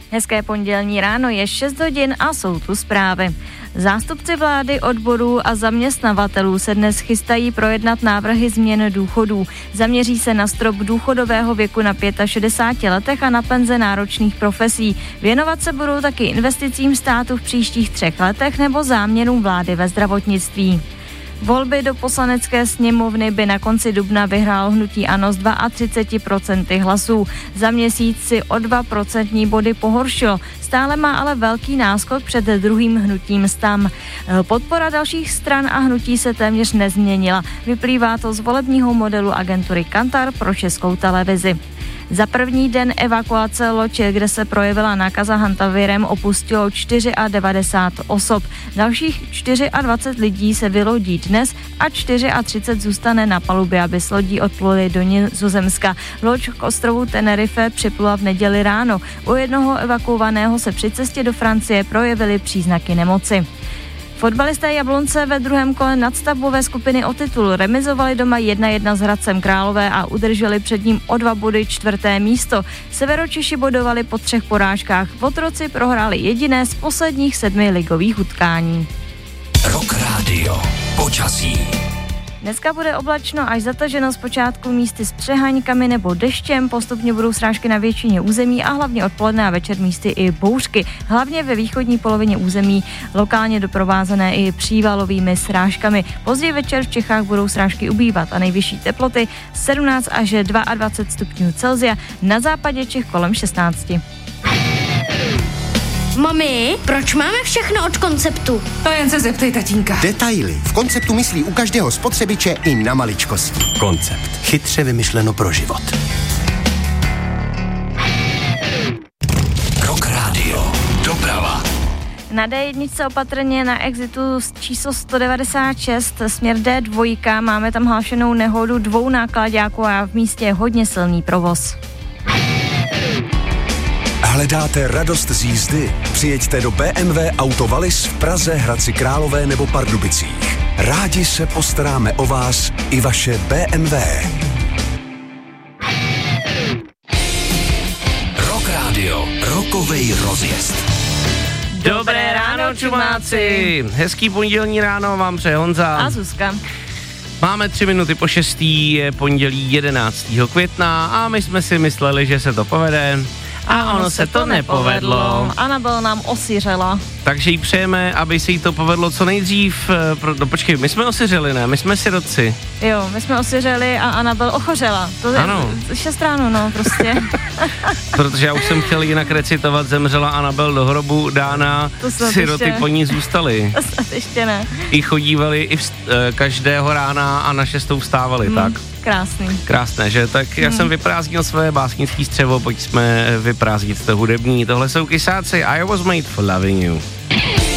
Hezké pondělní ráno, je 6 hodin a jsou tu zprávy. Zástupci vlády, odborů a zaměstnavatelů se dnes chystají projednat návrhy změn důchodů. Zaměří se na strop důchodového věku na 65 letech a na penze náročných profesí. Věnovat se budou taky investicím státu v příštích 3 letech nebo záměrům vlády ve zdravotnictví. Volby do Poslanecké sněmovny by na konci dubna vyhrálo hnutí ANO s 32% hlasů. Za měsíc si o 2% body pohoršilo. Stále má ale velký náskok před druhým hnutím STAN. Podpora dalších stran a hnutí se téměř nezměnila. Vyplývá to z volebního modelu agentury Kantar pro Českou televizi. Za první den evakuace loď, kde se projevila nákaza hantavirem, opustilo 94 osob. Dalších 24 lidí se vylodí dnes a 34 zůstane na palubě, aby s lodí odpluli do Nizozemska. Loď k ostrovu Tenerife připlula v neděli ráno. U jednoho evakuovaného se při cestě do Francie projevily příznaky nemoci. Fotbalisté Jablonce ve druhém kole nadstavbové skupiny o titul remizovali doma 1-1 s Hradcem Králové a udrželi před ním o 2 body 4. místo. Severočeši bodovali po 3 porážkách. Otroci prohráli jediné z posledních 7 ligových utkání. Rock Radio. Počasí. Dneska bude oblačno až zataženo, zpočátku místy s přeháňkami nebo deštěm, postupně budou srážky na většině území a hlavně odpoledne a večer místy i bouřky. Hlavně ve východní polovině území, lokálně doprovázené i přívalovými srážkami. Později večer v Čechách budou srážky ubývat a nejvyšší teploty 17 až 22 stupňů Celsia, na západě Čech kolem 16. Mami, proč máme všechno od Konceptu? To jen se zeptej tatínka. Detaily. V Konceptu myslí u každého spotřebiče i na maličkosti. Koncept. Chytře vymyšleno pro život. Rock Radio. Doprava. Na D1 opatrně na exitu číslo 196 směr D2, máme tam hlášenou nehodu 2 náklaďáků a v místě je hodně silný provoz. Hledáte radost z jízdy? Přijeďte do BMW Auto Wallis v Praze, Hradci Králové nebo Pardubicích. Rádi se postaráme o vás i vaše BMW. Rock Radio. Rockovej rozjezd. Dobré ráno, čumáci. Hezký pondělní ráno vám přeje Honza a Zuzka. Máme 3 minuty po 6, je pondělí 11. května a my jsme si mysleli, že se to povede. A ono se to nepovedlo. Anabel nám osiřela. Takže jí přejeme, aby se jí to povedlo co nejdřív. Počkej, my jsme osiřeli, ne? My jsme sirotci. Jo, my jsme osiřeli a Anabel ochořela. To je ano. 6 ráno, no, prostě. Protože já už jsem chtěl jinak recitovat, zemřela Anabel do hrobu, Dána, siroty ještě po ní zůstaly. To snad ještě ne. I chodívali i každého rána a na 6 vstávali, tak. Krásný. Krásné, že? Tak já jsem vyprázdnil své básnické střevo, pojď jsme vyprázdnit to hudební. Tohle jsou Kysáci, I was made for loving you.